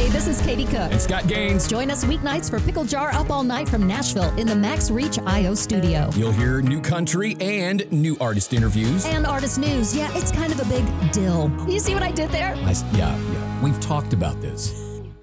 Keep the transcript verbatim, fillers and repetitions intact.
this is Katie Cook. And Scott Gaines. Join us weeknights for Pickle Jar Up All Night from Nashville in the Max Reach I O studio. You'll hear new country and new artist interviews. And artist news. Yeah, it's kind of a big deal. You see what I did there? I, yeah, yeah. We've talked about this.